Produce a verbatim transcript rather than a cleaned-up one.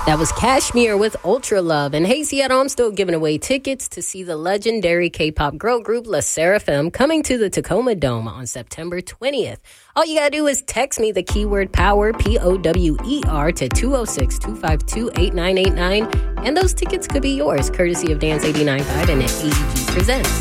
That was Kashmir with Ultra Love. And hey, Seattle, I'm still giving away tickets to see the legendary K-pop girl group LE SSERAFIM coming to the Tacoma Dome on September twentieth. All you gotta do is text me the keyword POWER, P O W E R, to two oh six, two five two, eight nine eight nine, and those tickets could be yours, courtesy of Dance eighty-nine point five and A E G Presents.